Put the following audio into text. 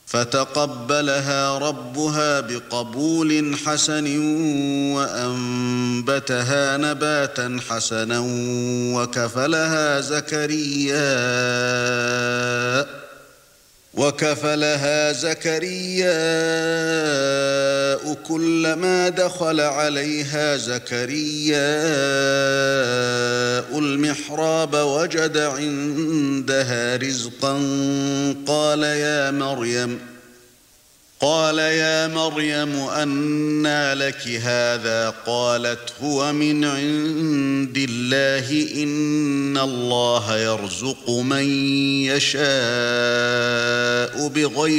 فتقبلها ربها بقبول حسن وأنبتها نباتا حسنا وكفلها زكرياء كلما دخل عليها زكرياء المحراب وجد عندها رزقا قال يا مريم أنى لك هذا قالت هو من عند الله إن الله يرزق من يشاء بغير